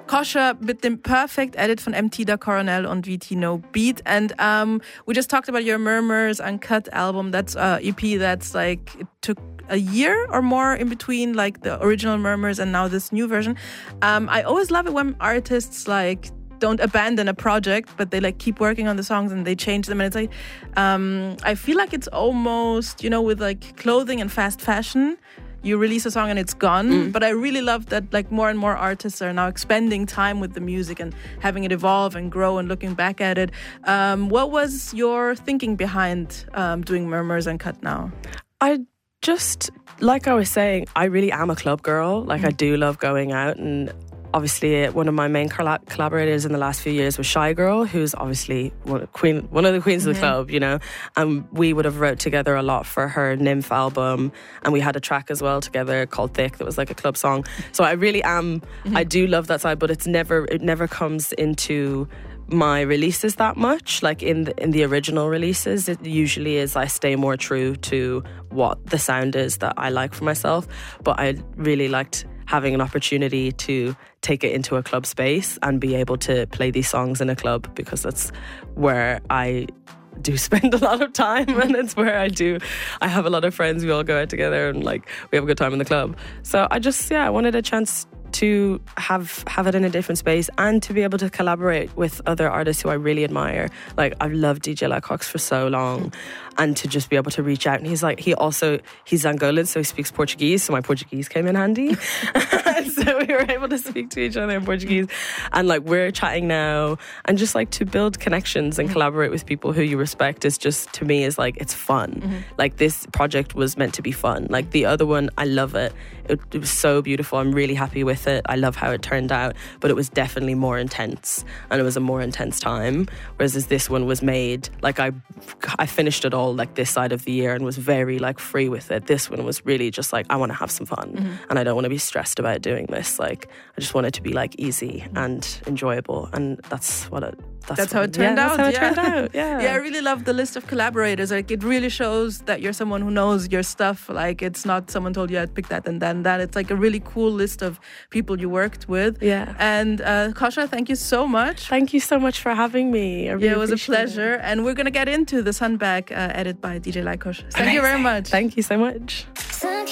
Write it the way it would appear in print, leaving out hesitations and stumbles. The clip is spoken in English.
Kosher mit dem Perfect Edit von MT Da Coronel und VT No Beat. And we just talked about your Murmurs Uncut album. That's EP that's like, it took a year or more in between like the original Murmurs and now this new version. I always love it when artists like don't abandon a project, but they like keep working on the songs and they change them. And it's like, I feel like it's almost, you know, with like clothing and fast fashion, you release a song and it's gone. But I really love that like more and more artists are now spending time with the music and having it evolve and grow and looking back at it. What was your thinking behind doing Murmurs Uncut now? I just, like I was saying, I really am a club girl. Like I do love going out, and obviously one of my main collaborators in the last few years was Shy Girl, who's obviously one of the queens of the club, you know, and we would have wrote together a lot for her Nymph album, and we had a track as well together called Thick that was like a club song. So I really am, I do love that side, but it never comes into my releases that much. Like in the original releases, it usually is I stay more true to what the sound is that I like for myself, but I really liked having an opportunity to take it into a club space and be able to play these songs in a club, because that's where I do spend a lot of time, and it's where I have a lot of friends. We all go out together and like we have a good time in the club. So I wanted a chance to have it in a different space and to be able to collaborate with other artists who I really admire. Like I've loved DJ Lycox for so long, and to just be able to reach out. And he's Angolan, so he speaks Portuguese, so my Portuguese came in handy. So we were able to speak to each other in Portuguese, and like we're chatting now, and just like to build connections and collaborate with people who you respect is just, to me, is like, it's fun. Like this project was meant to be fun. Like the other one, I love it. It was so beautiful. I'm really happy with it. I love how it turned out, but it was definitely more intense, and it was a more intense time. Whereas this one was made, like I finished it all like this side of the year and was very like free with it. This one was really just like, I want to have some fun, and I don't want to be stressed about doing this. Like I just want it to be like easy and enjoyable, and that's how it turned out. Yeah. I really love the list of collaborators. Like it really shows that you're someone who knows your stuff. Like it's not someone told you I'd pick that and then that. It's like a really cool list of people you worked with. Yeah. And Kosher, thank you so much. Thank you so much for having me. It was a pleasure. And we're gonna get into the Sunback edit by DJ Lycox. Thank you very much. Thank you so much.